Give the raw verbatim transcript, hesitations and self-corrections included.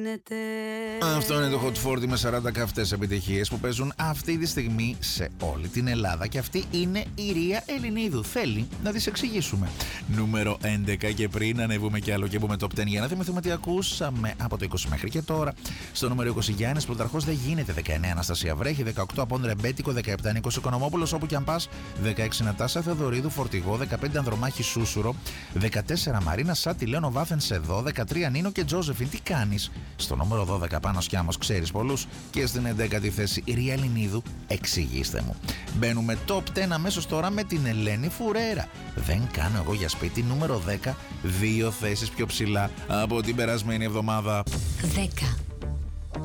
γίνεται. Αυτό είναι το Hot φορτί με σαράντα καυτές επιτυχίες που παίζουν αυτή τη στιγμή σε όλη την Ελλάδα. Και αυτή είναι η Ρία Ελληνίδου. Θέλει να τις εξηγήσουμε. Νούμερο έντεκα, και πριν ανεβούμε κι άλλο και πούμε top δέκα για να θυμηθούμε τι ακούσαμε από το είκοσι μέχρι και τώρα. Στο νούμερο είκοσι, Γιάννης Πρωταρχός, δεν γίνεται. Δεκαεννέα, Αναστασία Βρέχη. Δεκαοκτώ, Απόν Ρεμπέτικο. Δεκαεπτά, Νίκος Οικονομόπουλος, όπου κι αν πας. Δεκαέξι, Νατάσα Θεοδωρίδου, Φορτηγό. Δεκαπέντε, Ανδρομάχη Σούσουρο. Δεκατέσσερα, Μαρίνα Σάτι, Λέωνο Βάθεν εδώ. Δεκατρία, Νίνο και Τζόζεφιν. Τι κάνεις? Στο νούμερο δώδεκα, Πάνος Κιάμος, ξέρεις πολλούς. Και στην έντεκατη θέση, η Ρία Ελληνίδου, εξηγήστε μου. Μπαίνουμε top δέκα αμέσως τώρα με την Ελένη Φουρέρα. Δεν κάνω εγώ για σπίτι. Νούμερο δέκα, δύο θέσεις πιο ψηλά από την περασμένη εβδομάδα. δέκα.